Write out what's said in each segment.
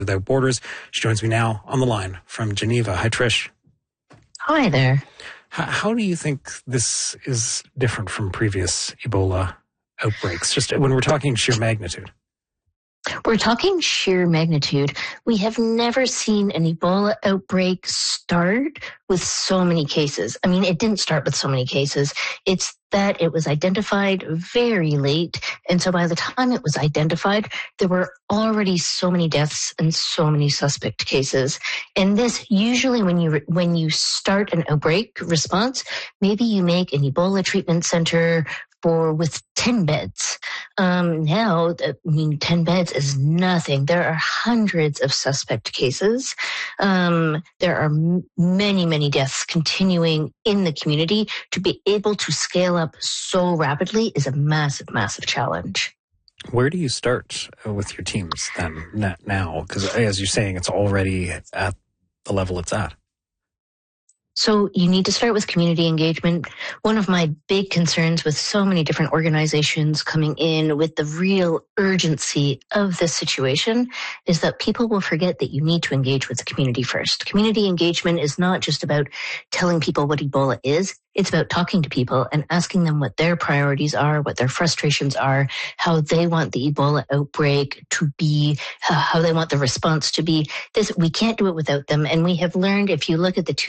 Without Borders. She joins me now on the line from Geneva. Hi, Trish. Hi there. How do you think this is different from previous Ebola outbreaks, just when we're talking sheer magnitude? We're talking sheer magnitude. We have never seen an Ebola outbreak start with so many cases. I mean, it didn't start with so many cases. It's that it was identified very late. And so by the time it was identified, there were already so many deaths and so many suspect cases. And this usually when you start an outbreak response, maybe you make an Ebola treatment center with 10 beds. Now, 10 beds is nothing. There are hundreds of suspect cases. There are many, many deaths continuing in the community. To be able to scale up so rapidly is a massive, massive challenge. Where do you start with your teams then now? Because as you're saying, it's already at the level it's at. So you need to start with community engagement. One of my big concerns with so many different organizations coming in with the real urgency of this situation is that people will forget that you need to engage with the community first. Community engagement is not just about telling people what Ebola is. It's about talking to people and asking them what their priorities are, what their frustrations are, how they want the Ebola outbreak to be, how they want the response to be. We can't do it without them. And we have learned, if you look at the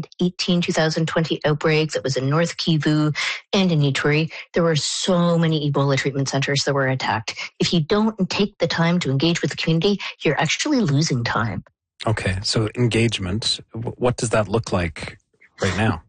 2018-2020 outbreaks, it was in North Kivu and in Ituri, there were so many Ebola treatment centers that were attacked. If you don't take the time to engage with the community, you're actually losing time. Okay, so engagement, what does that look like right now?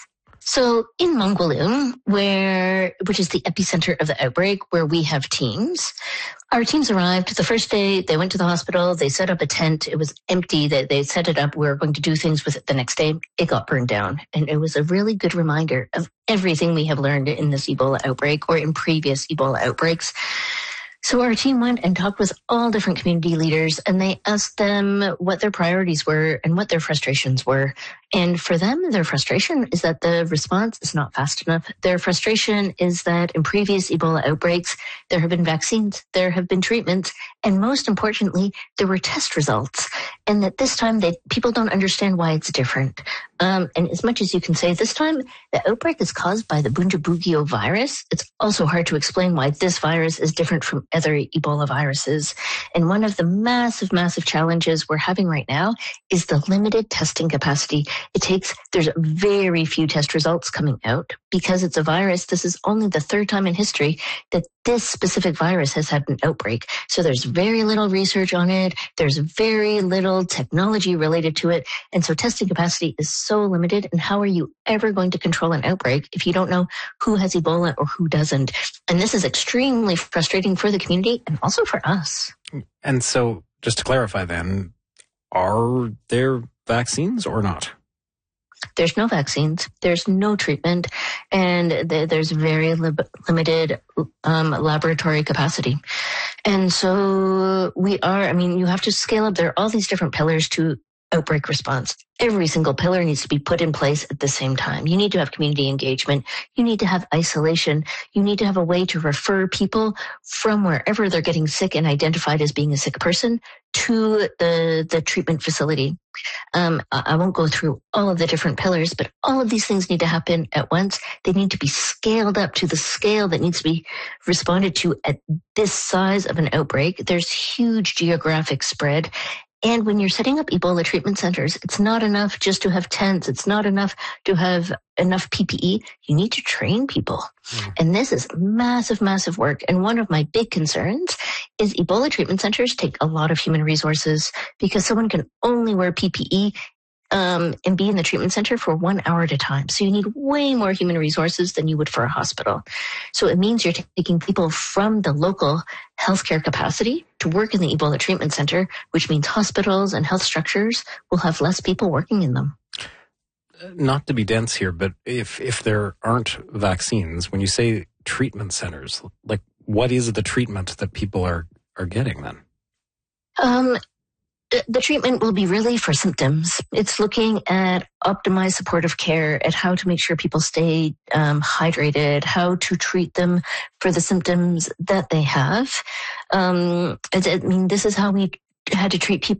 So in Mongolum, which is the epicenter of the outbreak, where we have teams, our teams arrived the first day. They went to the hospital. They set up a tent. It was empty. They set it up. We were going to do things with it the next day. It got burned down. And it was a really good reminder of everything we have learned in this Ebola outbreak or in previous Ebola outbreaks. So our team went and talked with all different community leaders, and they asked them what their priorities were and what their frustrations were. And for them, their frustration is that the response is not fast enough. Their frustration is that in previous Ebola outbreaks, there have been vaccines, there have been treatments, and most importantly, there were test results. And that this time, people don't understand why it's different. And as much as you can say this time, the outbreak is caused by the Bundibugyo virus. It's also hard to explain why this virus is different from other Ebola viruses. And one of the massive, massive challenges we're having right now is the limited testing capacity. There's very few test results coming out because it's a virus. This is only the third time in history that this specific virus has had an outbreak. So there's very little research on it. There's very little technology related to it. And so testing capacity is so limited. And how are you ever going to control an outbreak if you don't know who has Ebola or who doesn't? And this is extremely frustrating for the community and also for us. And so just to clarify then, are there vaccines or not? There's no vaccines, there's no treatment, and there's very limited laboratory capacity. And so you have to scale up. There are all these different pillars to outbreak response. Every single pillar needs to be put in place at the same time. You need to have community engagement. You need to have isolation. You need to have a way to refer people from wherever they're getting sick and identified as being a sick person to the treatment facility. I won't go through all of the different pillars, but all of these things need to happen at once. They need to be scaled up to the scale that needs to be responded to at this size of an outbreak. There's huge geographic spread. And when you're setting up Ebola treatment centers, it's not enough just to have tents. It's not enough to have enough PPE. You need to train people. And this is massive, massive work. And one of my big concerns is Ebola treatment centers take a lot of human resources because someone can only wear PPE and be in the treatment center for 1 hour at a time. So you need way more human resources than you would for a hospital. So it means you're taking people from the local healthcare capacity to work in the Ebola treatment center, which means hospitals and health structures will have less people working in them. Not to be dense here, but if there aren't vaccines, when you say treatment centers, like what is the treatment that people are getting then? The treatment will be really for symptoms. It's looking at optimized supportive care, at how to make sure people stay hydrated, how to treat them for the symptoms that they have. This is how we had to treat people